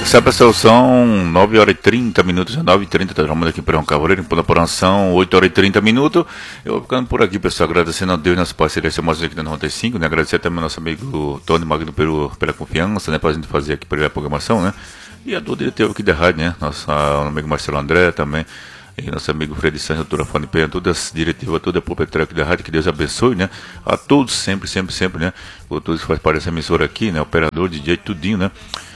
Sabe, pessoal, são 9 horas e 30 minutos, 9h30, tá chamando aqui para um cavaleiro, em Porãção, 8 horas e 30 minutos. Eu vou ficando por aqui, pessoal, agradecendo a Deus, nosso parceiro, esse mais aqui da 95, né? Agradecer também ao nosso amigo Tony Magno pela confiança, né? Pra gente fazer aqui pela programação, né? E a todo diretor aqui da rádio, né? Nosso amigo Marcelo André também. E nosso amigo Fred Santos, doutora Fanny Penha, todas as diretivas, toda a proprietária aqui da rádio, que Deus abençoe, né? A todos, sempre, né? Por todos que fazem parte dessa emissora aqui, né? Operador, DJ, tudinho, né?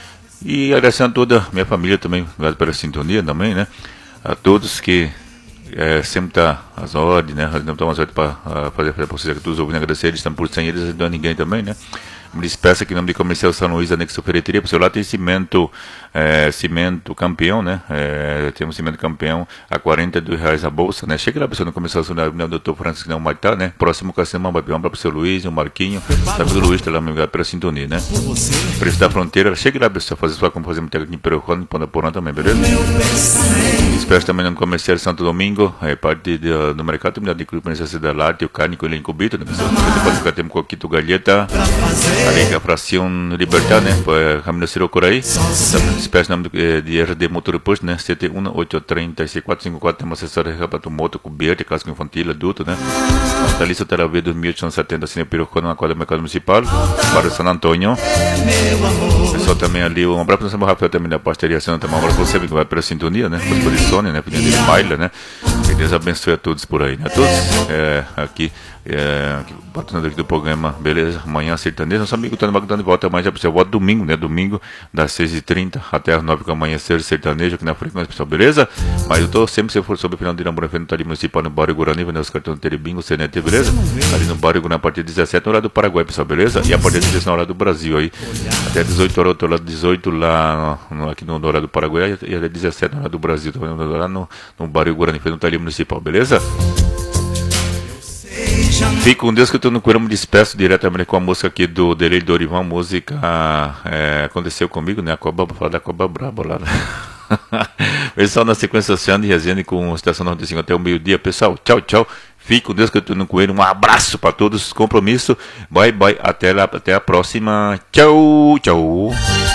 E agradecendo a toda a minha família também, obrigado pela sintonia também, né? A todos que sempre tá às ordens, né? Não estão às ordens para fazer para vocês aqui, todos ouvindo, agradecer eles, estão por sem eles, não ninguém também, né? Me despeço aqui em nome de Comercial São Luís, Anexo Ferreteria, por seu lado tem cimento campeão, né? Temos cimento campeão a R$42 a bolsa, né? Chega lá, pessoal, no Comercial São Luís, o doutor Francisco não vai estar, né? Próximo Cassino Babião, para o seu Luiz, o Marquinho, sabe do Luiz, tá lá, obrigado pela sintonia, né? Preço da fronteira, chega lá, pessoal, fazer sua compra, fazer muita aqui em Perocone, em Ponta Porã também, beleza? Despeço também no Comercial Santo Domingo, parte do mercado, também da Comercial da Larte, o carne com ele incubito, né? Pessoal, pode ficar tempo com coquito, galheta, a fração Libertad, né? Caminho Ciro Coraí, espécie nome de RD Motor Post, né? 71833454, tem uma assessoria para tu moto com verde, casco infantil, adulto, né? A lista terá V 2870, assim, Pirocone, na quadra do mercado municipal, para San Antônio. Pessoal também ali, um abraço para o Rafael também da pasteria, também um abraço para você que vai pela sintonia, né? Por Sônia, né? Filhinha dele, Maila, né? Que Deus abençoe a todos por aí, né? A todos aqui, patrocinador aqui do programa, beleza? Amanhã, sertanejo, nosso amigo Tony Magno de volta amanhã, já precisa volta domingo, né? Domingo, das 6h30 até as 9h da manhã, sertanejo aqui na frequência, pessoal, beleza? Mas eu tô sempre, se for sobre o final de Irambura, no Tari Municipal, no Bairro Guarani, vendendo os cartões do Teribingo, CNT, beleza? Ali no Bairro Guarani, a partir de 17 horas do Paraguai, pessoal, beleza? E a partir de 19 horas do Brasil aí, até 18 horas, outro lado 18 lá, aqui no horário do Paraguai, e até 17 horas do Brasil, tô vendo lá no Bairro Guarani, no Tari Municipal, beleza? Fique com Deus, que eu tô no Cuirão, me despeço diretamente com a música aqui do Delei Dorival, música aconteceu comigo, né? A Coba, falar da Coba Braba lá, né? Pessoal, na sequência Oceano e Resende com Estação 95 até o meio-dia, pessoal, tchau, tchau. Fique com Deus, que eu tô no Coelho, um abraço para todos, compromisso, bye, bye, até a próxima, tchau, tchau.